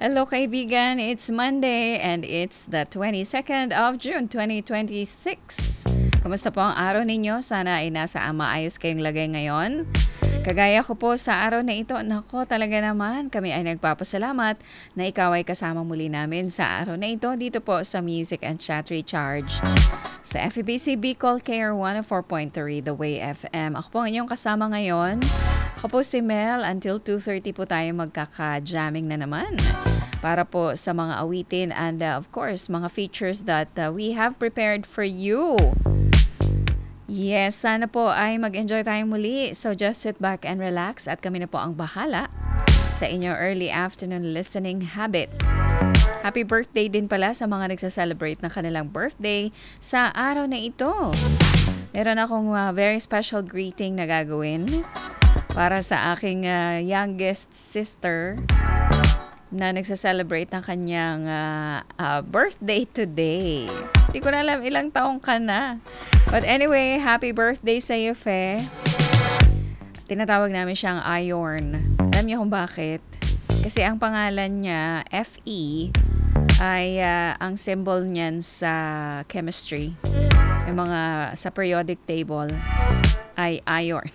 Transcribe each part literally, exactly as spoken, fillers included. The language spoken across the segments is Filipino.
Hello kaibigan, it's Monday and it's the twenty-second of June twenty twenty-six. Kamusta po ang araw ninyo? Sana ay nasa maayos kayong lagay ngayon. Kagaya ko po sa araw na ito, nako talaga naman kami ay nagpapasalamat na ikaw ay kasama muli namin sa araw na ito dito po sa Music and Chat Recharged. Sa F E B C Bicol Care one oh four point three The Way F M. Ako po ang inyong kasama ngayon. Ako po si Mel. Until two thirty po tayo magkaka-jamming na naman para po sa mga awitin and uh, of course mga features that uh, we have prepared for you. Yes, sana po ay mag-enjoy tayong muli. So just sit back and relax at kami na po ang bahala sa inyong early afternoon listening habit. Happy birthday din pala sa mga nagsa-celebrate ng kanilang birthday sa araw na ito. Meron akong uh, very special greeting na gagawin para sa aking uh, youngest sister na nagsa-celebrate ng kanyang uh, uh, birthday today. Hindi ko na alam ilang taong ka na. But anyway, happy birthday sa iyo, Fe. Tinatawag namin siyang Iron. Alam niyo kung bakit? Kasi ang pangalan niya, F E, ay uh, ang symbol niyan sa chemistry. Yung mga sa periodic table ay iron.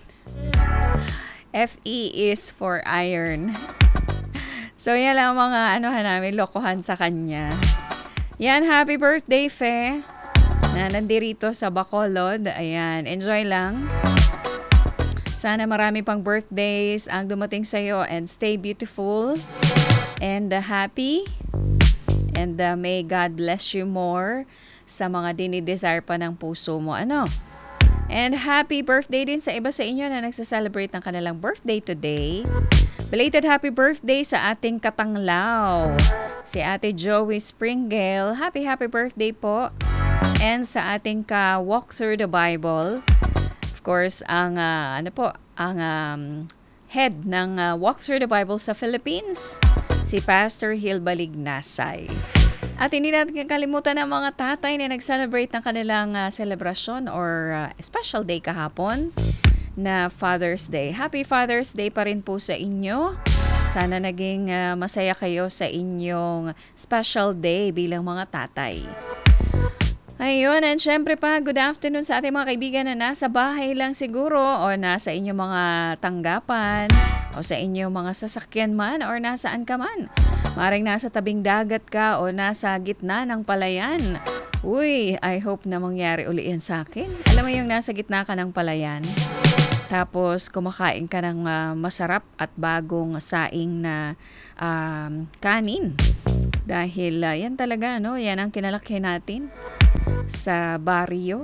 F E is for iron. So, yan lang mga anuhan namin, lokohan sa kanya. Yan, happy birthday, Fe. Na nandirito sa Bacolod. Ayan, enjoy lang. Sana marami pang birthdays ang dumating sa'yo and stay beautiful and uh, happy. And uh, may God bless you more sa mga dinidesire pa ng puso mo. Ano? And happy birthday din sa iba sa inyo na nagsa-celebrate ng kanilang birthday today. Belated happy birthday sa ating katanglaw, si Ate Joey Springgale. Happy happy birthday po. And sa ating ka-walk through the Bible, of course, ang uh, ano po, ang um, head ng uh, Walk Through the Bible sa Philippines, si Pastor Hil Balignasay. At hindi natin kakalimutan ang mga tatay na nag-celebrate ng kanilang uh, celebration or uh, special day kahapon na Father's Day. Happy Father's Day pa rin po sa inyo. Sana naging uh, masaya kayo sa inyong special day bilang mga tatay. Ayun, and syempre pa, good afternoon sa ating mga kaibigan na nasa bahay lang siguro o nasa inyong mga tanggapan o sa inyong mga sasakyan man or nasaan ka man. Maring nasa tabing dagat ka o nasa gitna ng palayan. Uy, I hope na mangyari uli yan sa akin. Alam mo yung nasa gitna ka ng palayan, tapos kumakain ka ng uh, masarap at bagong saing na um, kanin. Dahil uh, yan talaga, no? Yan ang kinalaki natin sa baryo.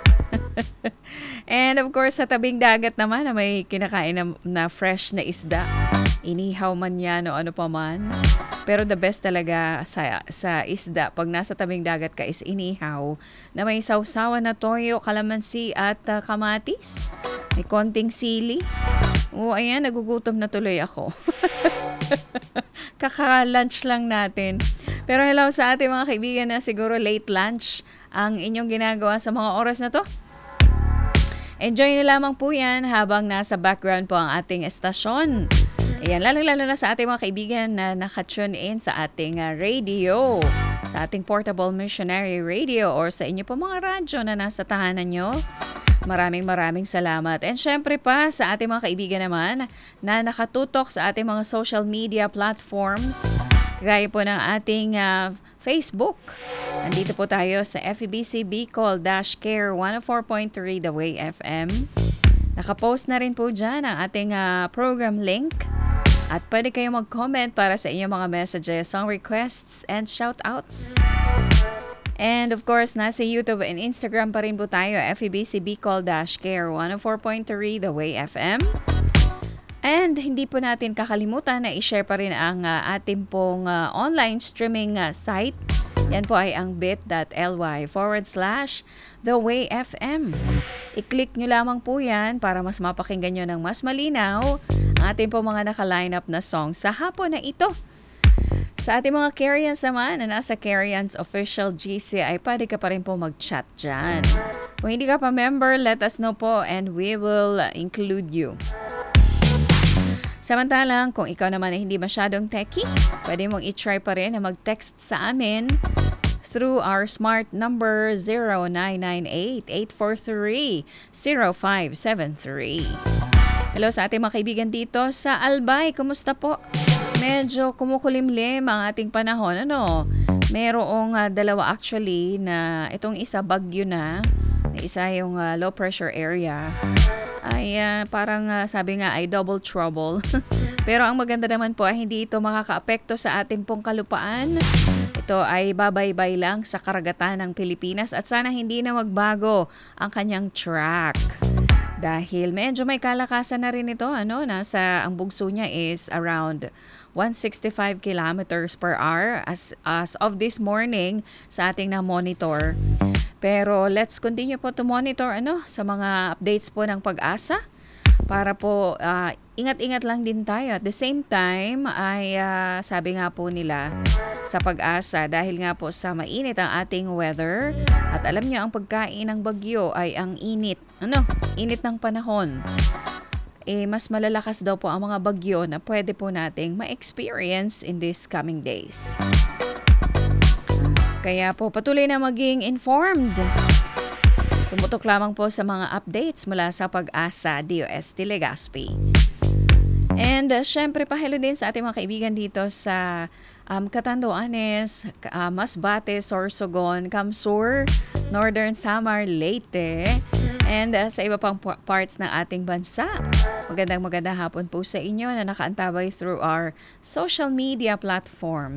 And of course, sa tabing dagat naman na may kinakain na, na fresh na isda. Inihaw man yan o ano pa man. Pero the best talaga sa, sa isda, pag nasa tabing dagat ka is inihaw na may sausawan na toyo, kalamansi at uh, kamatis. May konting sili. O ayan, nagugutom na tuloy ako. Kaka-lunch lang natin. Pero hello sa ating mga kaibigan na siguro late lunch ang inyong ginagawa sa mga oras na to. Enjoy na lamang po yan habang nasa background po ang ating estasyon. Ayan, lalo-lalo na sa ating mga kaibigan na nakatune in sa ating uh, radio, sa ating portable missionary radio or sa inyo po mga radyo na nasa tahanan nyo. Maraming maraming salamat. And syempre pa sa ating mga kaibigan naman na nakatutok sa ating mga social media platforms, gaya po ng ating uh, Facebook. Nandito po tayo sa F E B C Bicol-Care one oh four point three The Way F M. Nakapost na rin po dyan ang ating uh, program link. At pwede kayong mag-comment para sa inyong mga messages, song requests, and shoutouts. And of course, nasa YouTube and Instagram pa rin po tayo, F E B C Bicol-Care one oh four point three The Way F M. And hindi po natin kakalimutan na i-share pa rin ang uh, ating pong uh, online streaming uh, site. Yan po ay ang bit.ly forward slash The Way F M. I-click nyo lamang po yan para mas mapakinggan nyo ng mas malinaw ang ating po mga naka-line up na songs sa hapon na ito. Sa ating mga Carians naman na nasa Carians Official G C ay pwede ka pa rin po mag-chat dyan. Kung hindi ka pa member, let us know po and we will include you. Samantalang, kung ikaw naman ay hindi masyadong techie, pwede mong i-try pa rin na mag-text sa amin through our smart number zero nine nine eight, eight four three, zero five seven three. Hello sa ating mga kaibigan dito sa Albay. Kumusta po? Medyo kumukulimlim ang ating panahon. Ano? Merong uh, dalawa actually na itong isa bagyo na, isa yung uh, low pressure area. Ay uh, parang uh, sabi nga ay double trouble. Pero ang maganda naman po ay hindi ito makakaapekto sa ating pong kalupaan. Ito ay babaybay lang sa karagatan ng Pilipinas at sana hindi na magbago ang kanyang track. Dahil medyo may kalakasan na rin ito, ano, nasa ang bugso niya is around one hundred sixty-five kilometers per hour as as of this morning sa ating na monitor. Pero let's continue po to monitor ano sa mga updates po ng Pag-asa para po uh, ingat-ingat lang din tayo. At the same time ay uh, sabi nga po nila sa Pag-asa dahil nga po sa mainit ang ating weather at alam niyo ang pagkain ng bagyo ay ang init. Ano? Init ng panahon. Eh, mas malalakas daw po ang mga bagyo na pwede po nating ma-experience in these coming days. Kaya po patuloy na maging informed. Tumutok lamang po sa mga updates mula sa Pag-asa D O S T Legazpi. And uh, syempre pa hello din sa ating mga kaibigan dito sa um, Catanduanes, uh, Masbate, Sorsogon, Camsur, Northern Samar, Leyte, and uh, sa iba pang parts ng ating bansa. Magandang magandang hapon po sa inyo na nakaantabay through our social media platform.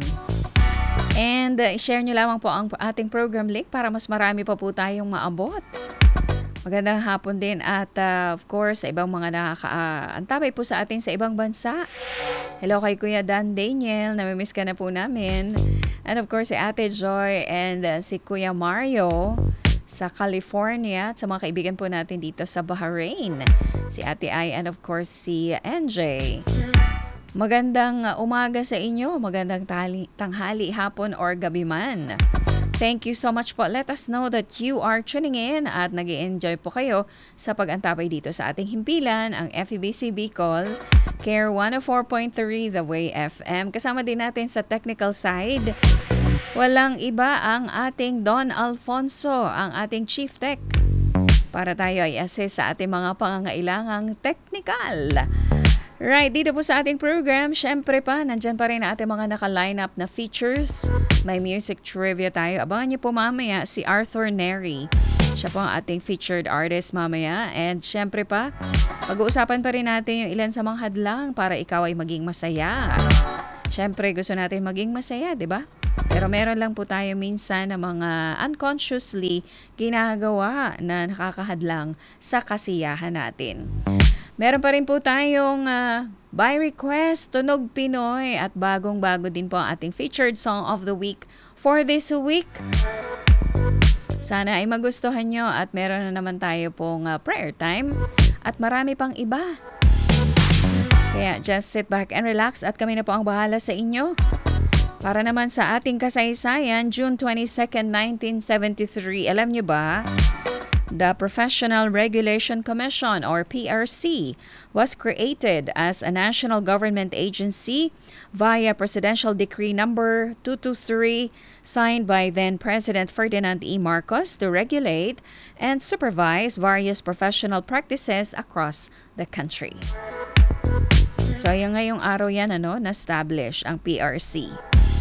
And uh, share nyo lamang po ang ating program link para mas marami pa po tayong maabot. Magandang hapon din at uh, of course sa ibang mga nakakaantabay uh, po sa atin sa ibang bansa. Hello kay Kuya Dan Daniel, namimiss ka na po namin. And of course si Ate Joy and uh, si Kuya Mario sa California at sa mga kaibigan po natin dito sa Bahrain. Si Ate Ai and of course si N J. Magandang umaga sa inyo, magandang tali, tanghali, hapon or gabi man. Thank you so much po. Let us know that you are tuning in at nag-i-enjoy po kayo sa pag-antabay dito sa ating himpilan, ang F E B C Bicol, Care one oh four point three The Way F M. Kasama din natin sa technical side, walang iba ang ating Don Alfonso, ang ating Chief Tech. Para tayo ay assist sa ating mga pangangailangang technical. Right, dito po sa ating program, syempre pa, nandyan pa rin ang ating mga naka-line up na features. May music trivia tayo. Abangan niyo po mamaya si Arthur Neri. Siya po ang ating featured artist mamaya. And syempre pa, pag-uusapan pa rin natin yung ilan sa mga hadlang para ikaw ay maging masaya. Syempre, gusto natin maging masaya, di ba? Pero meron lang po tayo minsan na mga unconsciously ginagawa na nakakahadlang sa kasiyahan natin. Meron pa rin po tayong uh, by request, Tunog Pinoy at bagong-bago din po ang ating featured song of the week for this week. Sana ay magustuhan nyo at meron na naman tayo pong uh, prayer time at marami pang iba. Kaya just sit back and relax at kami na po ang bahala sa inyo. Para naman sa ating kasaysayan, June twenty-second, nineteen seventy-three, alam nyo ba? The Professional Regulation Commission or P R C was created as a national government agency via Presidential Decree number two twenty-three signed by then President Ferdinand E. Marcos to regulate and supervise various professional practices across the country. So yung ngayong araw yan ano, na-establish ang P R C.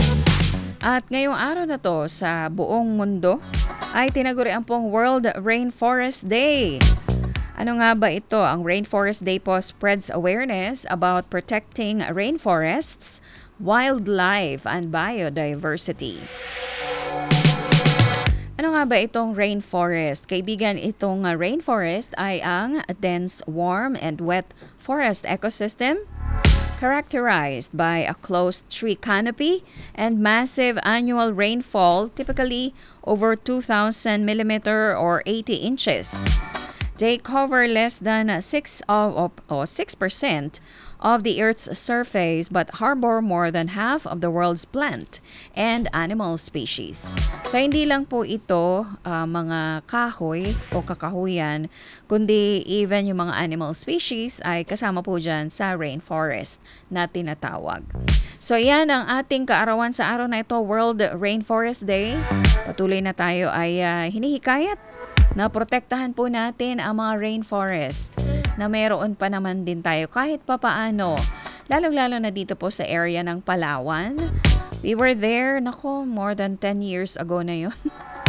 At ngayong araw na to sa buong mundo ay tinagurian pong World Rainforest Day. Ano nga ba ito? Ang Rainforest Day po spreads awareness about protecting rainforests, wildlife, and biodiversity. Ano nga ba itong rainforest? Kaibigan, itong rainforest ay ang dense, warm, and wet forest ecosystem characterized by a closed tree canopy and massive annual rainfall, typically over two thousand millimeters or eighty inches. They cover less than six of, of or six percent of the Earth's surface but harbor more than half of the world's plant and animal species. So hindi lang po ito uh, mga kahoy o kakahuyan, kundi even yung mga animal species ay kasama po dyan sa rainforest na tinatawag. So yan ang ating kaarawan sa araw na ito, World Rainforest Day. Patuloy na tayo ay uh, hinihikayat na protektahan po natin ang mga rainforest na meron pa naman din tayo kahit papaano. Lalong-lalo na dito po sa area ng Palawan. We were there, nako, more than ten years ago na yun.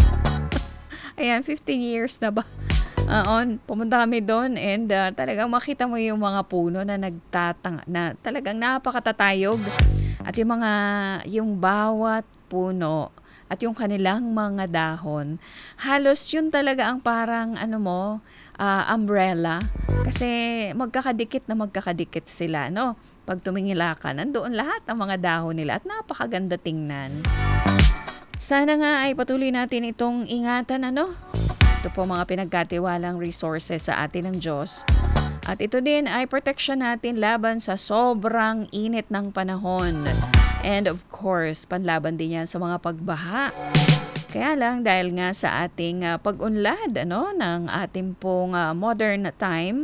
Ayan, fifteen years na ba? Uh, on, pumunta kami doon and uh, talagang makita mo yung mga puno na nagtatang na talagang napakatatayog. At yung mga, yung bawat puno at yung kanilang mga dahon, halos yun talaga ang parang ano mo, uh, umbrella. Kasi magkakadikit na magkakadikit sila, no? Pag tumingila ka, nandoon lahat ang mga dahon nila at napakaganda tingnan. Sana nga ay patuloy natin itong ingatan, ano? Ito po mga pinagkatiwalang resources sa atin ng Diyos. At ito din ay protection natin laban sa sobrang init ng panahon. And of course, panlaban din yan sa mga pagbaha. Kaya lang dahil nga sa ating uh, pag-unlad ano, ng ating pong uh, modern time,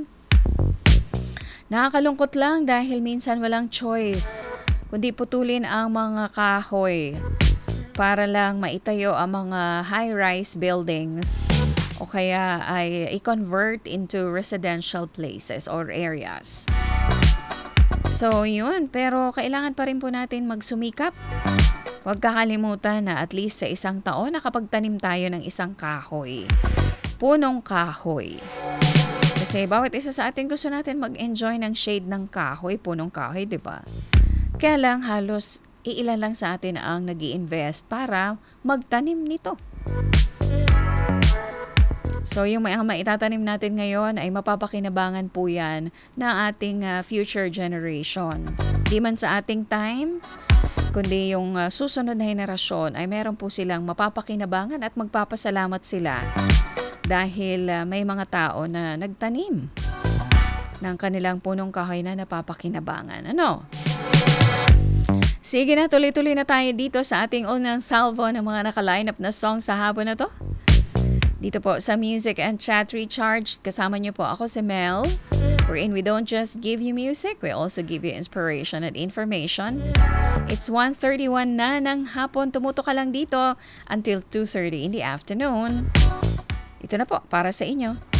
nakakalungkot lang dahil minsan walang choice kundi putulin ang mga kahoy para lang maitayo ang mga high-rise buildings o kaya ay i-convert into residential places or areas. So yun, pero kailangan pa rin po natin magsumikap. Huwag kakalimutan na at least sa isang taon nakapagtanim tayo ng isang kahoy. Punong kahoy. Kasi bawat isa sa atin gusto natin mag-enjoy ng shade ng kahoy, punong kahoy, di ba? Kaya lang halos iilan lang sa atin ang nag-i-invest para magtanim nito. So yung mga maitatanim natin ngayon ay mapapakinabangan po yan ng ating uh, future generation. Di man sa ating time, kundi yung uh, susunod na henerasyon ay meron po silang mapapakinabangan at magpapasalamat sila dahil uh, may mga tao na nagtanim ng kanilang punong kahoy na napapakinabangan. Ano? Sige na, tuloy-tuloy na tayo dito sa ating unang salvo ng mga naka-lineup na song sa hapon na to. Dito po sa Music and Chat Recharged, kasama niyo po ako si Mel, wherein we don't just give you music, we also give you inspiration and information. It's one thirty-one na ng hapon, tumuto ka lang dito until two thirty in the afternoon. Ito na po, para sa inyo.